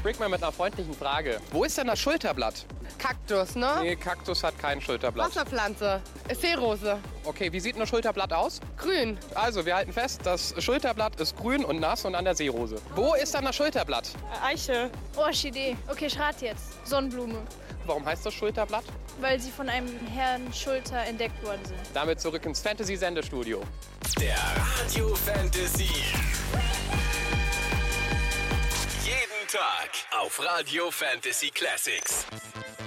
Break mal mit einer freundlichen Frage. Wo ist denn das Schulterblatt? Kaktus, ne? Nee, Kaktus hat kein Schulterblatt. Wasserpflanze. Seerose. Okay, wie sieht ein Schulterblatt aus? Grün. Also, wir halten fest, das Schulterblatt ist grün und nass und an der Seerose. Wo ist dann das Schulterblatt? Eiche. Orchidee. Okay, ich rate jetzt. Sonnenblume. Warum heißt das Schulterblatt? Weil sie von einem Herrn Schulter entdeckt worden sind. Damit zurück ins Fantasy-Sendestudio. Der Radio Fantasy. Jeden Tag auf Radio Fantasy Classics.